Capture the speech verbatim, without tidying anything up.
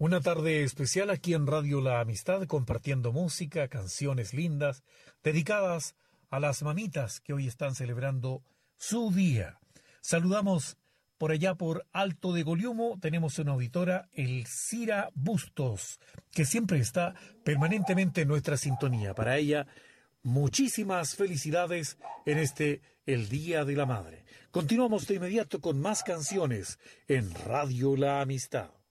Una tarde especial aquí en Radio La Amistad, compartiendo música, canciones lindas, dedicadas a las mamitas que hoy están celebrando su día. Saludamos por allá por Alto de Goliumo, tenemos una auditora, Elcira Bustos, que siempre está permanentemente en nuestra sintonía. Para ella, muchísimas felicidades en este, el Día de la Madre. Continuamos de inmediato con más canciones en Radio La Amistad.